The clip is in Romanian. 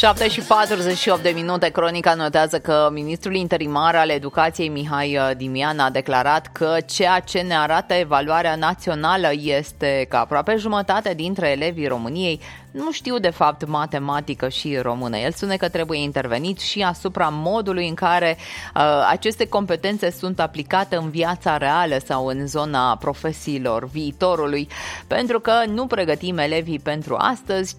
7:48, Cronica notează că ministrul interimar al educației Mihai Dimian a declarat că ceea ce ne arată evaluarea națională este că aproape jumătate dintre elevii României nu știu de fapt matematică și română. El spune că trebuie intervenit și asupra modului în care aceste competențe sunt aplicate în viața reală sau în zona profesiilor viitorului, pentru că nu pregătim elevii pentru astăzi,